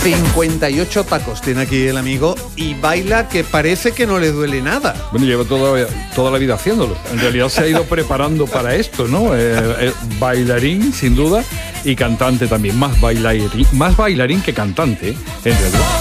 58 tacos tiene aquí el amigo y baila que parece que no le duele nada. Bueno, lleva toda la vida haciéndolo. En realidad se ha ido preparando para esto, ¿no? Bailarín, sin duda, y cantante también. Más bailarín que cantante, en realidad.